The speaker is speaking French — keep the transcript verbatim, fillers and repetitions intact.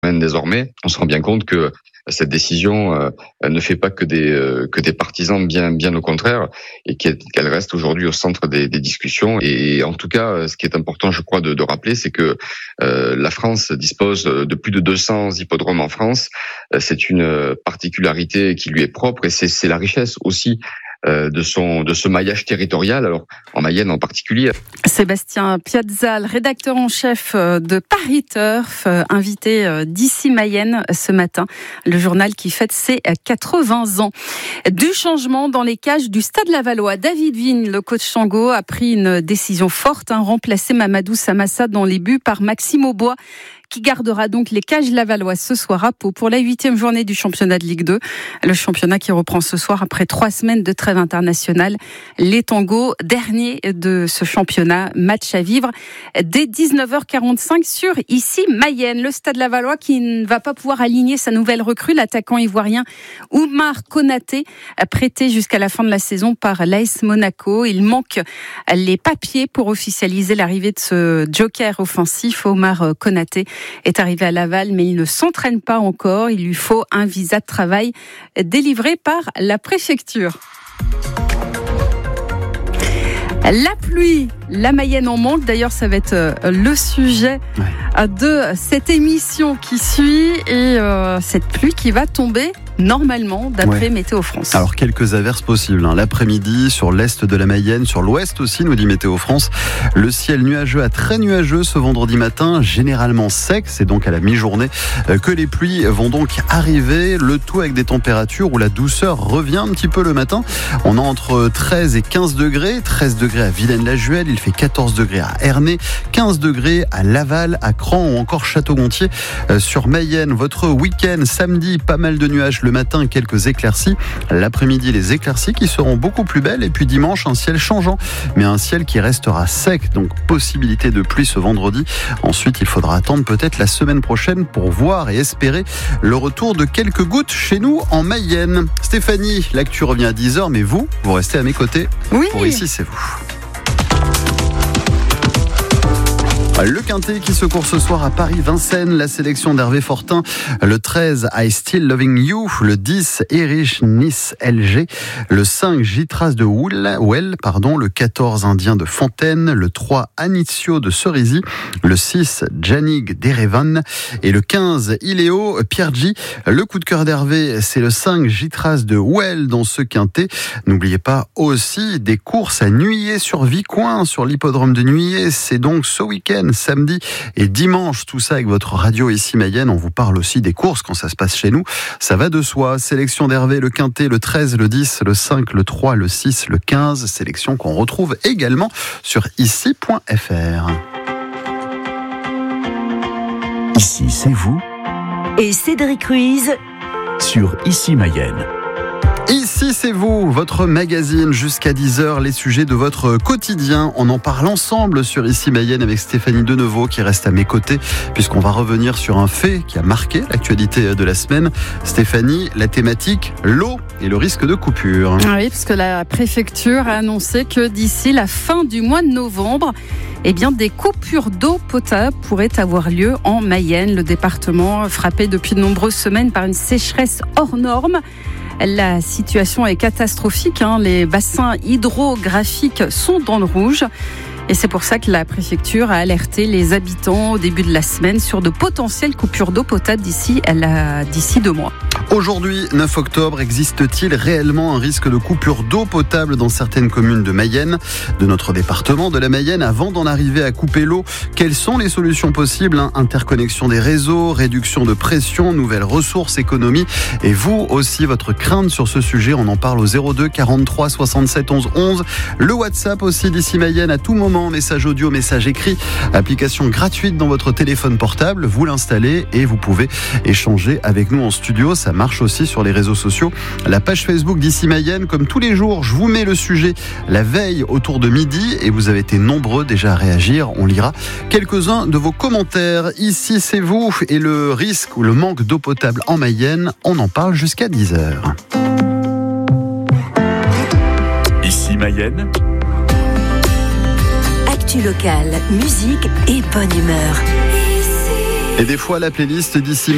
Désormais, on se rend bien compte que cette décision euh, ne fait pas que des euh, que des partisans, bien bien au contraire, et qu'elle, qu'elle reste aujourd'hui au centre des, des discussions. Et en tout cas, ce qui est important, je crois, de, de rappeler, c'est que euh, la France dispose de plus de deux cents hippodromes en France. C'est une particularité qui lui est propre, et c'est, c'est la richesse aussi de son de ce maillage territorial, alors en Mayenne en particulier. Sébastien Piazzal, rédacteur en chef de Paris Turf, invité d'Ici Mayenne ce matin, le journal qui fête ses quatre-vingts ans. Du changement dans les cages du Stade Lavallois. David Vigne, le coach Chango, a pris une décision forte, hein, remplacer Mamadou Samassa dans les buts par Maxime Aubois, qui gardera donc les cages lavalloises ce soir à Pau pour la huitième journée du championnat de Ligue deux. Le championnat qui reprend ce soir après trois semaines de trêve internationale. Les Tangos, dernier de ce championnat, match à vivre dès dix-neuf heures quarante-cinq sur Ici Mayenne. Le Stade Lavallois qui ne va pas pouvoir aligner sa nouvelle recrue, l'attaquant ivoirien Oumar Konaté, prêté jusqu'à la fin de la saison par l'A S Monaco. Il manque les papiers pour officialiser l'arrivée de ce joker offensif. Oumar Konaté est arrivé à Laval, mais il ne s'entraîne pas encore. Il lui faut un visa de travail délivré par la préfecture. La pluie, la Mayenne en manque. D'ailleurs, ça va être le sujet de cette émission qui suit. Et euh, cette pluie qui va tomber normalement, d'après ouais. Météo France. Alors, quelques averses possibles. Hein. L'après-midi, sur l'est de la Mayenne, sur l'ouest aussi, nous dit Météo France. Le ciel nuageux à très nuageux ce vendredi matin, généralement sec. C'est donc à la mi-journée que les pluies vont donc arriver. Le tout avec des températures où la douceur revient un petit peu le matin. On a entre treize et quinze degrés. treize degrés à Villaine-la-Juhel. Il fait quatorze degrés à Ernée. quinze degrés à Laval, à Cran ou encore Château-Gontier. Euh, sur Mayenne, votre week-end, samedi, pas mal de nuages. Le matin, quelques éclaircies. L'après-midi, les éclaircies qui seront beaucoup plus belles. Et puis dimanche, un ciel changeant, mais un ciel qui restera sec. Donc, possibilité de pluie ce vendredi. Ensuite, il faudra attendre peut-être la semaine prochaine pour voir et espérer le retour de quelques gouttes chez nous en Mayenne. Stéphanie, l'actu revient à dix heures, mais vous, vous restez à mes côtés. Oui. Pour Ici, c'est vous. Le Quintet qui se court ce soir à Paris-Vincennes, la sélection d'Hervé Fortin, le treize I Still Loving You, le dix Erich Nice L G, le cinq Gitras de Well, pardon, le quatorze Indien de Fontaine, le trois Anicio de Cerisy, le six Janig d'Erevan et le quinze Iléo Piergi. Le coup de cœur d'Hervé, c'est le cinq Gitras de Well dans ce Quintet. N'oubliez pas aussi des courses à Nuillé sur Vicoin, sur l'hippodrome de Nuillé. C'est donc ce week-end, samedi et dimanche, tout ça avec votre radio Ici Mayenne. On vous parle aussi des courses quand ça se passe chez nous. Ça va de soi. Sélection d'Hervé, le Quintet, le treize, le dix, le cinq, le trois, le six, le quinze. Sélection qu'on retrouve également sur ici point f r. Ici, c'est vous. Et Cédric Ruiz sur Ici Mayenne. Ici, c'est vous, votre magazine jusqu'à dix heures, les sujets de votre quotidien. On en parle ensemble sur Ici Mayenne avec Stéphanie Denevaux qui reste à mes côtés puisqu'on va revenir sur un fait qui a marqué l'actualité de la semaine. Stéphanie, la thématique, l'eau et le risque de coupure. Oui, parce que la préfecture a annoncé que d'ici la fin du mois de novembre, eh bien, des coupures d'eau potable pourraient avoir lieu en Mayenne, le département frappé depuis de nombreuses semaines par une sécheresse hors norme. La situation est catastrophique, hein. Les bassins hydrographiques sont dans le rouge. Et c'est pour ça que la préfecture a alerté les habitants au début de la semaine sur de potentielles coupures d'eau potable d'ici, la, d'ici deux mois. Aujourd'hui, neuf octobre, existe-t-il réellement un risque de coupure d'eau potable dans certaines communes de Mayenne, de notre département de la Mayenne? Avant d'en arriver à couper l'eau, quelles sont les solutions possibles, hein? Interconnexion des réseaux, réduction de pression, nouvelles ressources, économie. Et vous aussi, votre crainte sur ce sujet, on en parle au zéro deux quarante-trois soixante-sept onze onze. Le WhatsApp aussi d'Ici Mayenne à tout moment, message audio, message écrit, application gratuite dans votre téléphone portable. Vous l'installez et vous pouvez échanger avec nous en studio. Ça marche aussi sur les réseaux sociaux. La page Facebook d'Ici Mayenne, comme tous les jours, je vous mets le sujet la veille autour de midi et vous avez été nombreux déjà à réagir. On lira quelques-uns de vos commentaires. Ici, c'est vous et le risque ou le manque d'eau potable en Mayenne. On en parle jusqu'à dix heures. Ici Mayenne. Actu locale, musique et bonne humeur. Et des fois, la playlist d'Ici